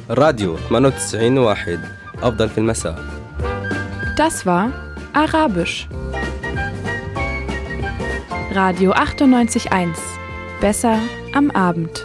راديو 98.1 أفضل في المساء. Das war Arabisch. Radio 98.1. Besser am Abend.